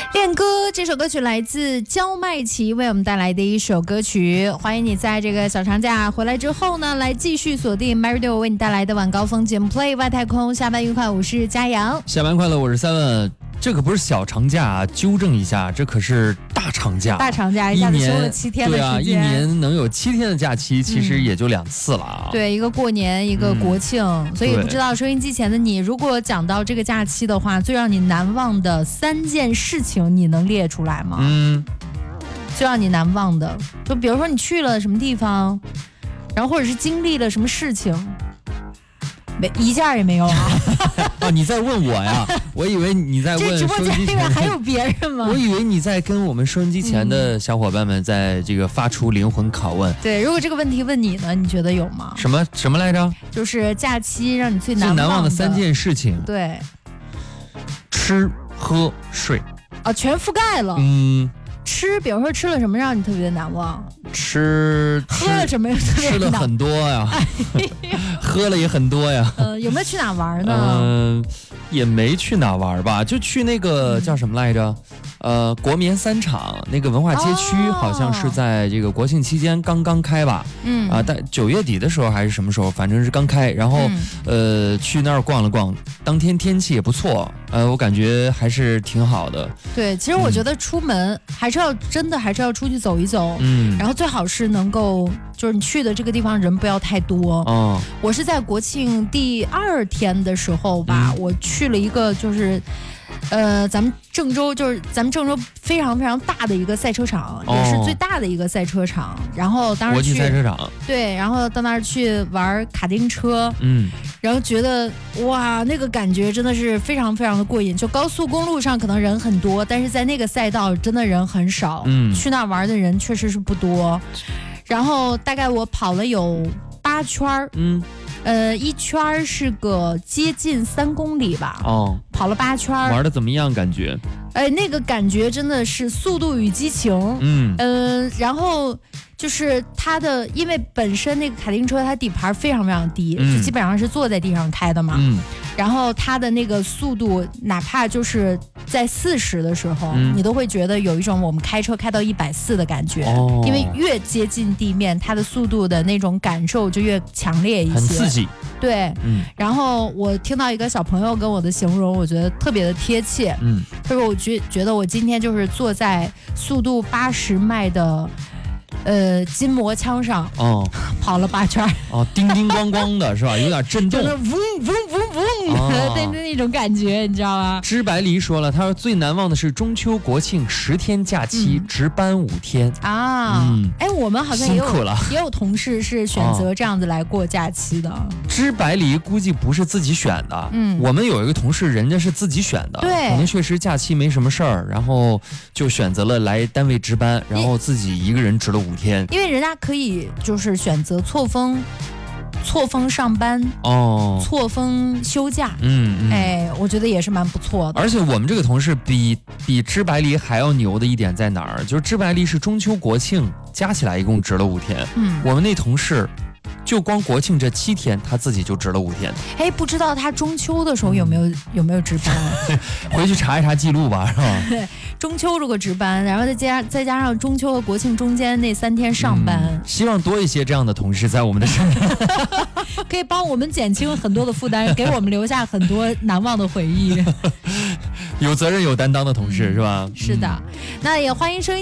恋歌这首歌曲来自焦麦琪为我们带来的一首歌曲，欢迎你在这个小长假回来之后呢，来继续锁定 MyRadio 为你带来的晚高峰节目 Play 外太空。下班愉快，我是嘉阳。 下班快乐，我是Seven。这可不是小长假啊，纠正一下，这可是大长假。 大长假一下子休了7天的时间。对啊， 一年能有7天的假期，其实也就2次了啊。 对，一个过年，一个国庆，所以不知道收音机前的你，如果讲到这个假期的话，最让你难忘的3件事情，你能列出来吗？最让你难忘的，就比如说你去了什么地方，然后或者是经历了什么事情。一件也没有啊！ 哦，你在问我呀？我以为你在问收音机前。这直播间里面还有别人吗？ 我以为你在跟我们收音机前的小伙伴们在这个发出灵魂拷问。 对，如果这个问题问你呢，你觉得有吗？ 什么来着？ 就是假期让你最难忘的3件事情。 对， 吃喝睡啊，全覆盖了。吃，比如说吃了什么让你特别的难忘？喝了什么吃了很多呀，喝了也很多呀。 有没有去哪玩呢？ 也没去哪玩吧，就去那个叫什么来着？国棉3厂那个文化街区，好像是在这个国庆期间刚刚开吧。但9月底的时候还是什么时候，反正是刚开。然后去那儿逛了逛，当天天气也不错，我感觉还是挺好的。 对，其实我觉得出门还是要出去走一走。然后最好是能够就是你去的这个地方人不要太多。我是在国庆第2天的时候吧，我去了一个就是咱们郑州非常非常大的一个赛车场，也是最大的一个赛车场。然后当时国际赛车场， 对，然后到那儿去玩卡丁车，然后觉得哇，那个感觉真的是非常非常的过瘾。就高速公路上可能人很多，但是在那个赛道真的人很少。去那玩的人确实是不多。然后大概我跑了有8圈，一圈是个接近3公里吧。跑了8圈， 玩的怎么样？感觉？ 那个感觉真的是速度与激情。然后就是它的，因为本身那个卡丁车它底盘非常非常低，就基本上是坐在地上开的嘛。然后它的那个速度，哪怕就是在40的时候，你都会觉得有一种我们开车开到140的感觉。因为越接近地面，它的速度的那种感受就越强烈一些， 很刺激。 对，然后我听到一个小朋友跟我的形容，我觉得特别的贴切。他说我觉得我今天就是坐在速度80迈的筋膜枪上，跑了8圈， 叮叮咣咣的是吧？有点震动， 就是嗡嗡嗡嗡的那种感觉，你知道吗？ 知白梨说了，他说最难忘的是中秋国庆10天假期，值班5天啊。我们好像也有同事是选择这样子来过假期的。 知白梨估计不是自己选的，我们有一个同事，人家是自己选的， 对， 可能确实假期没什么事儿，然后就选择了来单位值班，然后自己一个人值了5天， 因为人家可以就是选择错峰上班，错峰休假，我觉得也是蛮不错的。 而且我们这个同事比知白梨还要牛的一点在哪儿？就是知白梨是中秋国庆加起来一共值了5天，我们那同事就光国庆这7天，他自己就值了5天。 不知道他中秋的时候有没有值班？ 回去查一查记录吧，是吧？ 对，中秋如果值班，然后再加上中秋和国庆中间那3天上班， 希望多一些这样的同事在我们的身上， 可以帮我们减轻很多的负担，给我们留下很多难忘的回忆。 有责任有担当的同事，是吧？ 是的，那也欢迎声音。